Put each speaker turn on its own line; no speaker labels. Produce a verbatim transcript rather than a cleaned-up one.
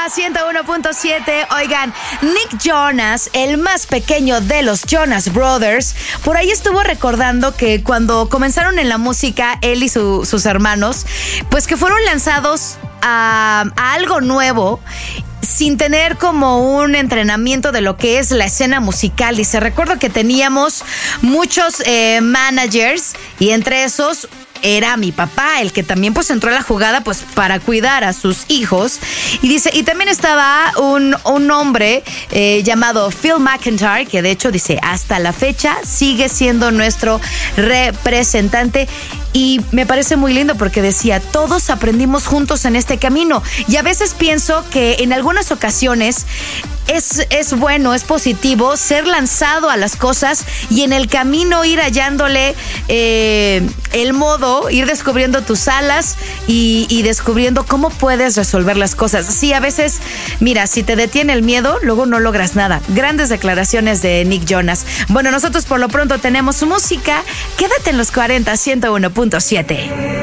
ciento uno punto siete. Oigan, Nick Jonas, el más pequeño de los Jonas Brothers, por ahí estuvo recordando que cuando comenzaron en la música, él y su, sus hermanos, pues que fueron lanzados a, a algo nuevo, sin tener como un entrenamiento de lo que es la escena musical. Dice, recuerdo que teníamos muchos eh, managers y entre esos era mi papá, el que también pues entró a la jugada pues para cuidar a sus hijos. Y dice, y también estaba un, un hombre eh, llamado Phil McIntyre, que de hecho dice, hasta la fecha sigue siendo nuestro representante. Y me parece muy lindo porque decía, todos aprendimos juntos en este camino. Y a veces pienso que en algunas ocasiones es, es bueno, es positivo ser lanzado a las cosas y en el camino ir hallándole eh, el modo, ir descubriendo tus alas y, y descubriendo cómo puedes resolver las cosas. Sí, a veces, mira, si te detiene el miedo, luego no logras nada. Grandes declaraciones de Nick Jonas. Bueno, nosotros por lo pronto tenemos música. Quédate en los cuarenta, ciento uno punto siete.